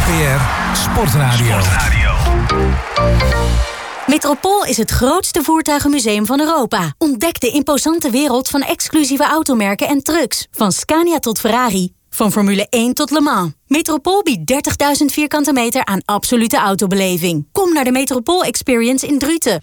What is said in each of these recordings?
GPR Sportradio. Metropool is het grootste voertuigenmuseum van Europa. Ontdek de imposante wereld van exclusieve automerken en trucks. Van Scania tot Ferrari. Van Formule 1 tot Le Mans. Metropool biedt 30.000 vierkante meter aan absolute autobeleving. Kom naar de Metropool Experience in Druten.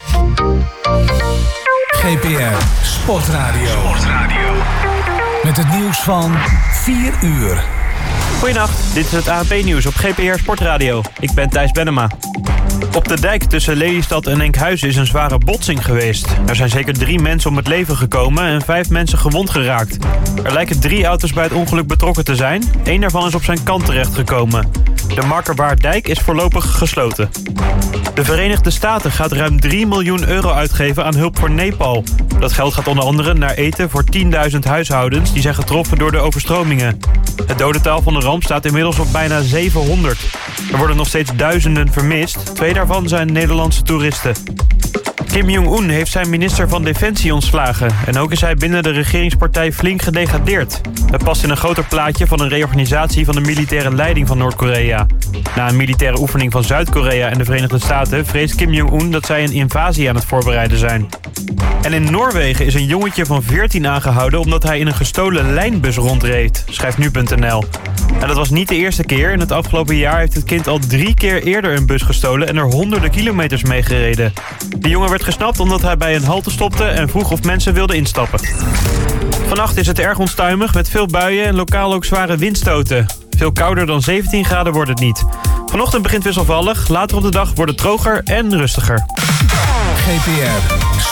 GPR Sportradio. Met het nieuws van 4 uur. Goedenacht, dit is het ANP-nieuws op GPR Sportradio. Ik ben Thijs Bennema. Op de dijk tussen Lelystad en Enkhuizen is een zware botsing geweest. Er zijn zeker 3 mensen om het leven gekomen en 5 mensen gewond geraakt. Er lijken 3 auto's bij het ongeluk betrokken te zijn. 1 daarvan is op zijn kant terechtgekomen. De Markerwaarddijk is voorlopig gesloten. De Verenigde Staten gaat ruim 3 miljoen euro uitgeven aan hulp voor Nepal. Dat geld gaat onder andere naar eten voor 10.000 huishoudens die zijn getroffen door de overstromingen. Het dodental van de ramp staat inmiddels op bijna 700. Er worden nog steeds duizenden vermist. 2 daarvan zijn Nederlandse toeristen. Kim Jong-un heeft zijn minister van Defensie ontslagen. En ook is hij binnen de regeringspartij flink gedegradeerd. Dat past in een groter plaatje van een reorganisatie van de militaire leiding van Noord-Korea. Na een militaire oefening van Zuid-Korea en de Verenigde Staten vreest Kim Jong-un dat zij een invasie aan het voorbereiden zijn. En in Noorwegen is een jongetje van 14 aangehouden omdat hij in een gestolen lijnbus rondreed, schrijft nu.nl. En dat was niet de eerste keer. In het afgelopen jaar heeft het kind al 3 keer eerder een bus gestolen en er honderden kilometers mee gereden. De jongen werd gesnapt omdat hij bij een halte stopte en vroeg of mensen wilden instappen. Vannacht is het erg onstuimig met veel buien en lokaal ook zware windstoten. Veel kouder dan 17 graden wordt het niet. Vanochtend begint wisselvallig, later op de dag wordt het droger en rustiger. GPR